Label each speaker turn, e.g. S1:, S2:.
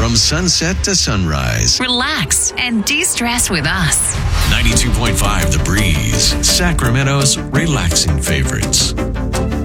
S1: from sunset to sunrise.
S2: Relax and de-stress with us.
S1: 92.5 The Breeze, Sacramento's relaxing favorites.